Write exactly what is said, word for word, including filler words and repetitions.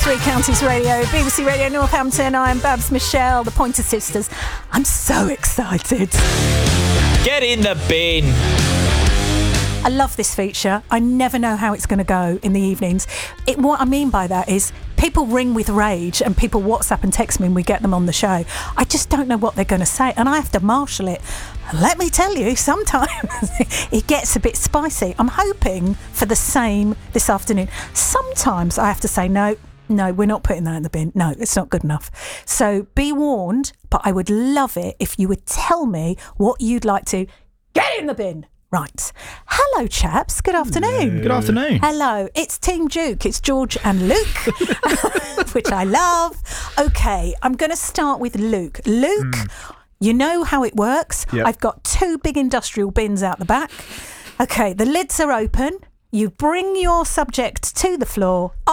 Three Counties Radio, B B C Radio Northampton. I am Babs Michelle, the Pointer Sisters. I'm so excited. Get in the bin. I love this feature. I never know how it's going to go in the evenings. It, what I mean by that is people ring with rage and people WhatsApp and text me and we get them on the show. I just don't know what they're going to say and I have to marshal it. And let me tell you, sometimes it gets a bit spicy. I'm hoping for the same this afternoon. Sometimes I have to say, no, no, we're not putting that in the bin. No, it's not good enough. So be warned, but I would love it if you would tell me what you'd like to get in the bin. Right. Hello, chaps. Good afternoon. Hello. Good afternoon. Hello. It's Team Duke. It's George and Luke, which I love. Okay, I'm going to start with Luke. Luke, mm. you know how it works. Yep. I've got two big industrial bins out the back. Okay, the lids are open. You bring your subject to the floor.